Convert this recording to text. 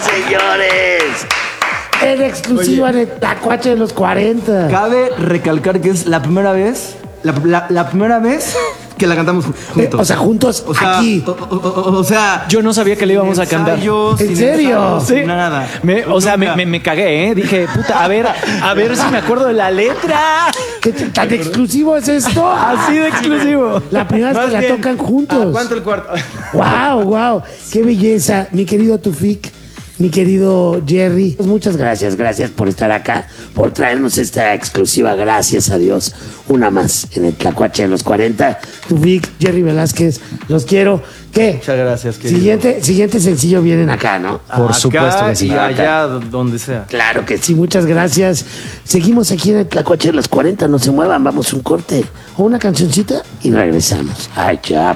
señores! En exclusiva de Tlacuache de los 40. Cabe recalcar que es la primera vez, la primera vez que la cantamos juntos. O sea, juntos aquí. O sea, yo no sabía que le íbamos a cantar. ¿En serio? Sí. Nada. Me cagué, ¿eh? Dije, puta, a ver si me acuerdo de la letra. ¿Qué tan exclusivo es esto? Así de exclusivo. La primera vez que la tocan juntos. ¿Cuánto el cuarto? Wow. Qué belleza, mi querido Tufik. Mi querido Jerry, muchas gracias por estar acá, por traernos esta exclusiva, gracias a Dios, una más en el Tlacuache de los 40. Tufik, Jerry Velázquez, los quiero. ¿Qué? Muchas gracias, querido. Siguiente sencillo vienen acá, ¿no? Por supuesto que sí. Y allá donde sea. Claro que sí, muchas gracias. Seguimos aquí en el Tlacuache de los 40, no se muevan, vamos a un corte o una cancioncita y regresamos. Ay, chap.